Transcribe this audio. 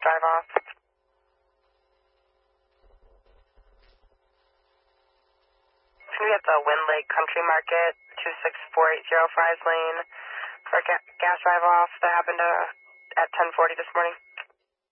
drive off. It's going to be at the Wind Lake Country Market, 26480 Fries Lane, for a gas drive off that happened at 10:40 this morning.